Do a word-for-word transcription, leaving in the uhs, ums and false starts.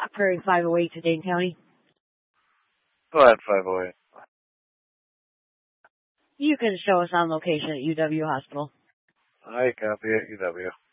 Prairie five oh eight to Dane County. Go ahead, five oh eight. You can show us on location at U W Hospital. I copy at U W.